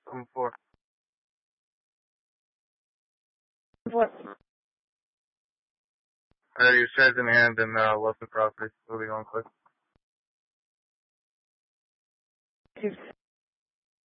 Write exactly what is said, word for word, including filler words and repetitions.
Come for. What? Uh, your shares in hand and uh, wealth and property. Moving on quick. Two